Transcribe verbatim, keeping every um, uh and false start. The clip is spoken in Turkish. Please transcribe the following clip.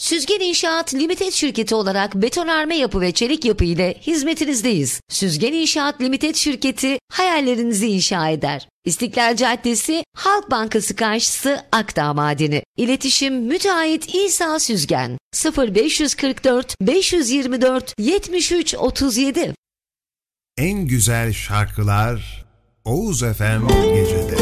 Süzgen İnşaat Limited Şirketi olarak betonarme yapı ve çelik yapı ile hizmetinizdeyiz. Süzgen İnşaat Limited Şirketi hayallerinizi inşa eder. İstiklal Caddesi, Halk Bankası karşısı, Akdağ Madeni. İletişim müteahhit İsa Süzgen. sıfır beş kırk dört beş yirmi dört yetmiş üç otuz yedi. En güzel şarkılar Oğuz F M Gece'de.